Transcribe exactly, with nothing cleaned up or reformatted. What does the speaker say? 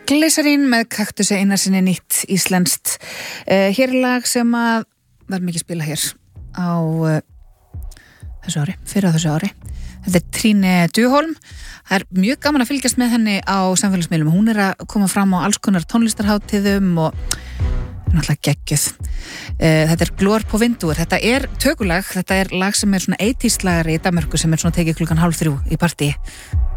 Glycerin með Kaktusi eina sinni nýtt íslenskt. Uh, hér er lag sem að var mikið spila hér á uh, þessu ári, fyrir á þessu ári. Þetta er Trine Duholm. Það er mjög gaman að fylgjast með henni á samfélagsmiðlum. Hún er að koma fram á alls konar tónlistarhátíðum og náttúrulega geggjuð. Uh, þetta er Glór på vindur. Þetta er tökulag. Þetta er lag sem er svona eighties lagari í Danmörku sem er svona tekið klukkan hálf þrjú í partí.